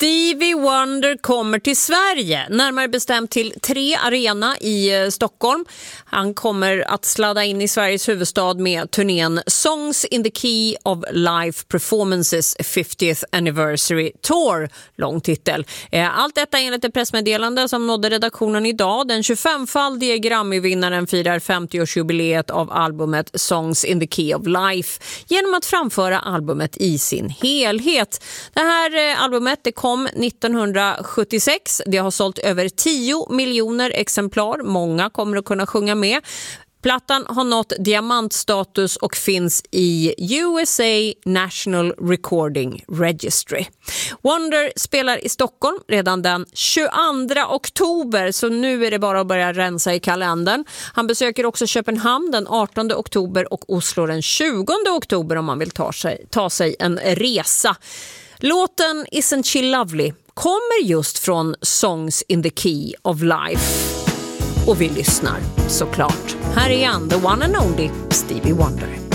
Stevie Wonder kommer till Sverige, närmare bestämt till 3 Arena i Stockholm. Han kommer att sladda in i Sveriges huvudstad med turnén Songs in the Key of Life Performances 50th Anniversary Tour, lång titel. Allt detta enligt ett pressmeddelande som nådde redaktionen idag. Den 25-faldige Grammy-vinnaren firar 50-årsjubileet av albumet Songs in the Key of Life genom att framföra albumet i sin helhet. Det här albumet det kom 1976. Det har sålt över 10 miljoner exemplar. Många kommer att kunna sjunga med. Plattan har nått diamantstatus och finns i USA National Recording Registry. Wonder spelar i Stockholm redan den 22 oktober, så nu är det bara att börja rensa i kalendern. Han besöker också Köpenhamn den 18 oktober och Oslo den 20 oktober om man vill ta sig en resa. Låten Isn't She Lovely kommer just från Songs in the Key of Life. Och vi lyssnar såklart. Här är han, the one and only Stevie Wonder.